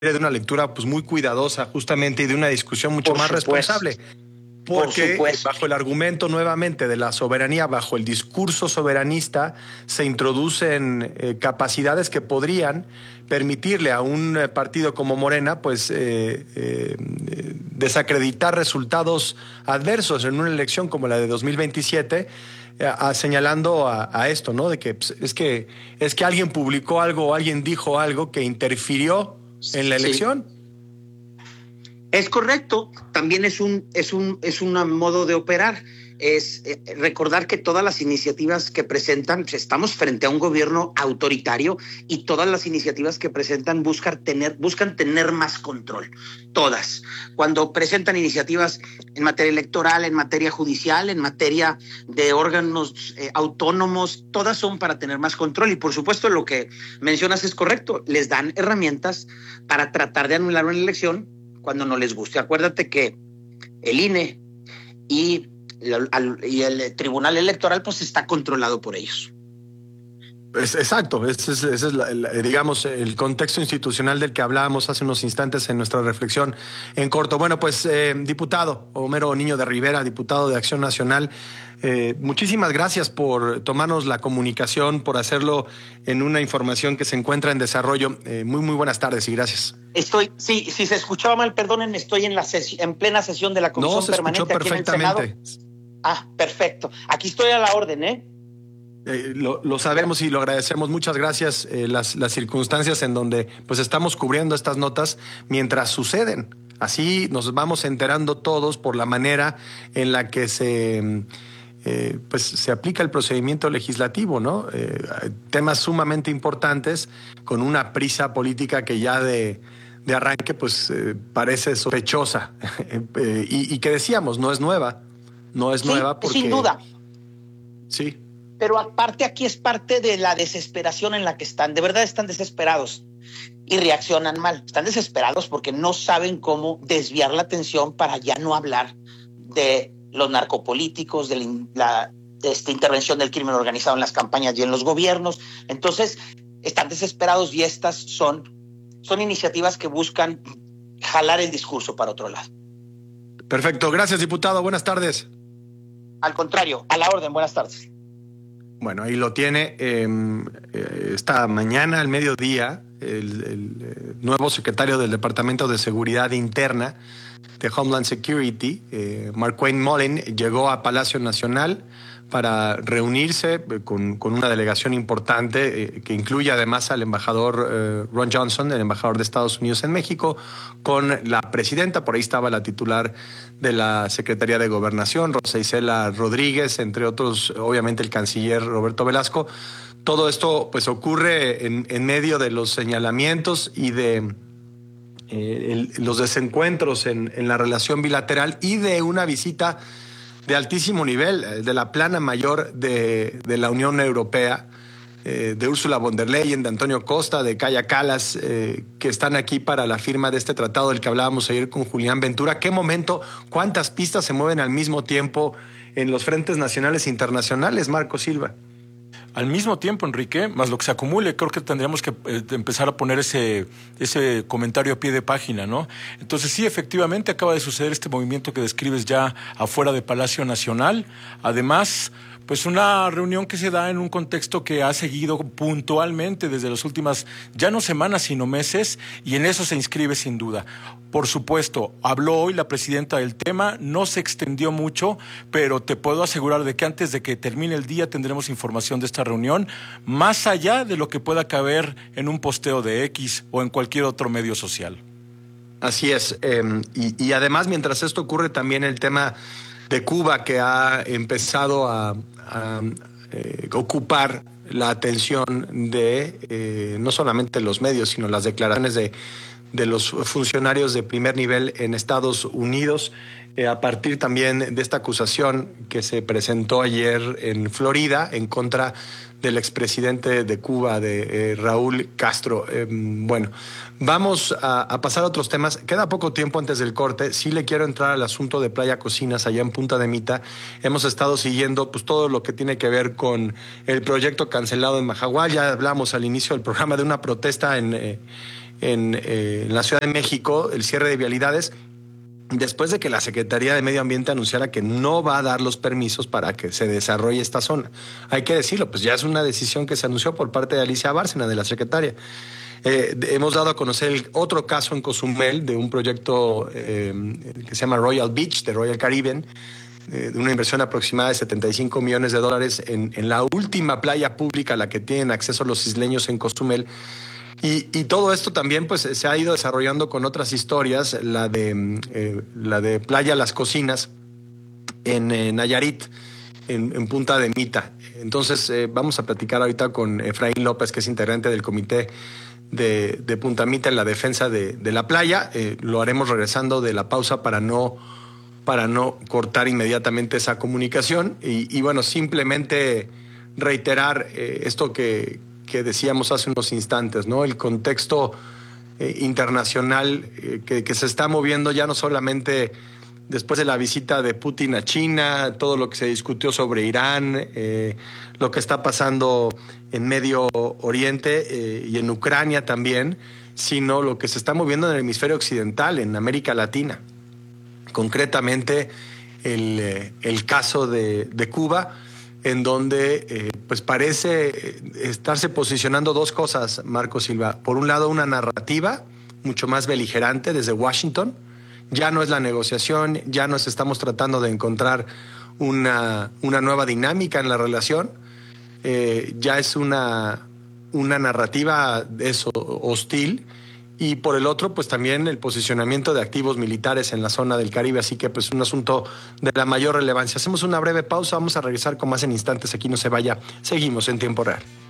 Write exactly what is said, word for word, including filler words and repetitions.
de una lectura pues muy cuidadosa justamente y de una discusión mucho Por más supuesto. responsable. Porque bajo el argumento nuevamente de la soberanía, bajo el discurso soberanista, se introducen eh, capacidades que podrían permitirle a un eh, partido como Morena pues eh, eh, desacreditar resultados adversos en una elección como la de dos mil veintisiete, eh, a, señalando a, a esto, ¿no? De que pues, es que es que alguien publicó algo o alguien dijo algo que interfirió en la elección. Sí. Es correcto, también es un, es un, es un modo de operar. Es eh, recordar que todas las iniciativas que presentan, pues estamos frente a un gobierno autoritario y todas las iniciativas que presentan buscan tener, buscan tener más control. Todas. Cuando presentan iniciativas en materia electoral, en materia judicial, en materia de órganos eh, autónomos, todas son para tener más control. Y por supuesto lo que mencionas es correcto. Les dan herramientas para tratar de anular una elección cuando no les guste. Acuérdate que el I N E y el, y el Tribunal Electoral pues está controlado por ellos. Es, exacto, ese es, ese es la, la, digamos, el contexto institucional del que hablábamos hace unos instantes en nuestra reflexión en corto. Bueno, pues, eh, diputado Homero Niño de Rivera, diputado de Acción Nacional, eh, muchísimas gracias por tomarnos la comunicación, por hacerlo en una información que se encuentra en desarrollo. Eh, muy, muy buenas tardes y gracias. Estoy, sí, si se escuchaba mal, perdónenme, estoy en la ses- en plena sesión de la Comisión no, se Permanente escuchó aquí en el Senado. perfectamente. Ah, perfecto. Aquí estoy a la orden, ¿eh? Eh, lo, lo sabemos y lo agradecemos. Muchas gracias. Eh, las, las circunstancias en donde pues estamos cubriendo estas notas mientras suceden. Así nos vamos enterando todos por la manera en la que se, eh, pues, se aplica el procedimiento legislativo, ¿no? Eh, temas sumamente importantes con una prisa política que ya de, de arranque pues eh, parece sospechosa eh, y, y que decíamos, no es nueva. No es sí, nueva porque... sin duda. Sí. Pero aparte aquí es parte de la desesperación en la que están. De verdad están desesperados y reaccionan mal. Están desesperados porque no saben cómo desviar la atención para ya no hablar de los narcopolíticos, de la de esta intervención del crimen organizado en las campañas y en los gobiernos. Entonces están desesperados y estas son, son iniciativas que buscan jalar el discurso para otro lado. Perfecto. Gracias, diputado. Buenas tardes. Al contrario, a la orden. Buenas tardes. Bueno, ahí lo tiene. Eh, esta mañana, al mediodía, el, el nuevo secretario del Departamento de Seguridad Interna de Homeland Security, eh, Markwayne Mullin, llegó a Palacio Nacional para reunirse con, con una delegación importante eh, que incluye además al embajador eh, Ron Johnson, el embajador de Estados Unidos en México, con la presidenta, por ahí estaba la titular de la Secretaría de Gobernación, Rosa Isela Rodríguez, entre otros, obviamente el canciller Roberto Velasco. Todo esto pues ocurre en, en medio de los señalamientos y de eh, el, los desencuentros en, en la relación bilateral y de una visita de altísimo nivel, de la plana mayor de, de la Unión Europea, eh, de Ursula von der Leyen, de Antonio Costa, de Kaja Kallas, eh, que están aquí para la firma de este tratado del que hablábamos ayer con Julián Ventura. ¿Qué momento, cuántas pistas se mueven al mismo tiempo en los frentes nacionales e internacionales, Marco Silva? Al mismo tiempo, Enrique, más lo que se acumule, creo que tendríamos que eh, empezar a poner ese, ese comentario a pie de página, ¿no? Entonces, sí, efectivamente, acaba de suceder este movimiento que describes ya afuera de Palacio Nacional. Además, pues una reunión que se da en un contexto que ha seguido puntualmente desde las últimas, ya no semanas, sino meses, y en eso se inscribe sin duda. Por supuesto, habló hoy la presidenta del tema, no se extendió mucho, pero te puedo asegurar de que antes de que termine el día tendremos información de esta reunión, más allá de lo que pueda caber en un posteo de X o en cualquier otro medio social. Así es, eh, y, y además mientras esto ocurre también el tema de Cuba, que ha empezado a, a eh, ocupar la atención de eh, no solamente los medios, sino las declaraciones de, de los funcionarios de primer nivel en Estados Unidos, eh, a partir también de esta acusación que se presentó ayer en Florida en contra del expresidente de Cuba, de eh, Raúl Castro. Eh, bueno, vamos a, a pasar a otros temas. Queda poco tiempo antes del corte. Sí le quiero entrar al asunto de Playa Cocinas allá en Punta de Mita. Hemos estado siguiendo pues todo lo que tiene que ver con el proyecto cancelado en Majagual. Ya hablamos al inicio del programa de una protesta en... Eh, en, eh, en la Ciudad de México, el cierre de vialidades, después de que la Secretaría de Medio Ambiente anunciara que no va a dar los permisos para que se desarrolle esta zona. Hay que decirlo, pues ya es una decisión que se anunció por parte de Alicia Bárcena, de la secretaria. Eh, hemos dado a conocer el otro caso en Cozumel de un proyecto eh, que se llama Royal Beach, de Royal Caribbean, eh, de una inversión aproximada de setenta y cinco millones de dólares en, en la última playa pública a la que tienen acceso los isleños en Cozumel. Y, y todo esto también pues se ha ido desarrollando con otras historias, la de, eh, la de Playa Las Cocinas en eh, Nayarit, en, en Punta de Mita. Entonces eh, vamos a platicar ahorita con Efraín López, que es integrante del comité de, de Punta Mita en la defensa de, de la playa. Eh, lo haremos regresando de la pausa para no, para no cortar inmediatamente esa comunicación. Y, y bueno, simplemente reiterar eh, esto que... que decíamos hace unos instantes, ¿no? El contexto eh, internacional eh, que, que se está moviendo ya no solamente después de la visita de Putin a China, todo lo que se discutió sobre Irán, eh, lo que está pasando en Medio Oriente eh, y en Ucrania también, sino lo que se está moviendo en el hemisferio occidental, en América Latina. Concretamente, el, eh, el caso de, de Cuba, en donde eh, pues parece estarse posicionando dos cosas, Marco Silva. Por un lado, una narrativa mucho más beligerante desde Washington. Ya no es la negociación, ya nos estamos tratando de encontrar una, una nueva dinámica en la relación. Eh, ya es una, una narrativa de eso, hostil. Y por el otro, pues también el posicionamiento de activos militares en la zona del Caribe, así que pues un asunto de la mayor relevancia. Hacemos una breve pausa, vamos a regresar con más en instantes, aquí no se vaya, seguimos en tiempo real.